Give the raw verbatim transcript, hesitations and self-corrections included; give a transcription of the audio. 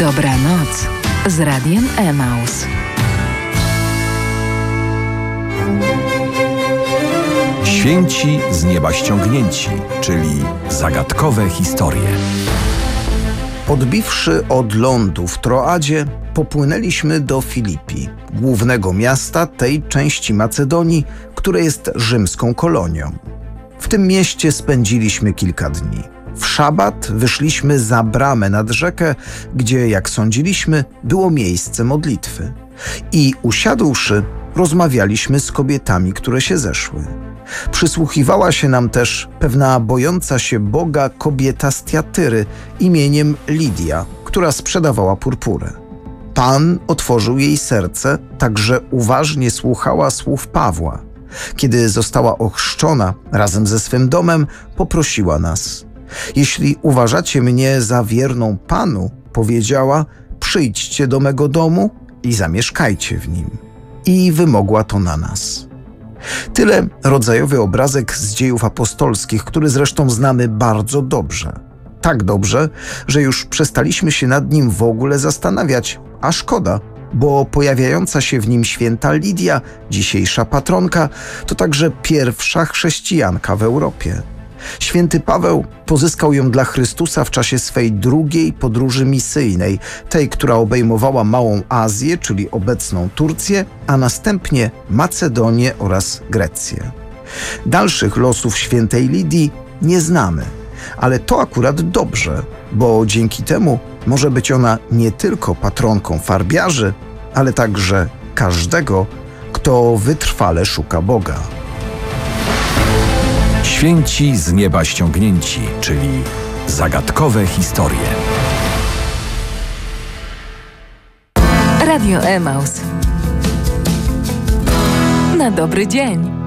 Dobranoc z Radiem Emaus. Święci z nieba ściągnięci, czyli zagadkowe historie. Odbiwszy od lądu w Troadzie, popłynęliśmy do Filipi, głównego miasta tej części Macedonii, które jest rzymską kolonią. W tym mieście spędziliśmy kilka dni. W szabat wyszliśmy za bramę nad rzekę, gdzie, jak sądziliśmy, było miejsce modlitwy. I usiadłszy, rozmawialiśmy z kobietami, które się zeszły. Przysłuchiwała się nam też pewna bojąca się Boga kobieta z Tiatyry imieniem Lidia, która sprzedawała purpurę. Pan otworzył jej serce, tak że uważnie słuchała słów Pawła. Kiedy została ochrzczona razem ze swym domem, poprosiła nas: jeśli uważacie mnie za wierną Panu, powiedziała, przyjdźcie do mego domu i zamieszkajcie w nim. I wymogła to na nas. Tyle rodzajowy obrazek z dziejów apostolskich, który zresztą znamy bardzo dobrze. Tak dobrze, że już przestaliśmy się nad nim w ogóle zastanawiać, a szkoda, bo pojawiająca się w nim święta Lidia, dzisiejsza patronka, to także pierwsza chrześcijanka w Europie. Święty Paweł pozyskał ją dla Chrystusa w czasie swej drugiej podróży misyjnej, tej, która obejmowała Małą Azję, czyli obecną Turcję, a następnie Macedonię oraz Grecję. Dalszych losów świętej Lidii nie znamy, ale to akurat dobrze, bo dzięki temu może być ona nie tylko patronką farbiarzy, ale także każdego, kto wytrwale szuka Boga. Święci z nieba ściągnięci, czyli zagadkowe historie. Radio Emaus. Na dobry dzień.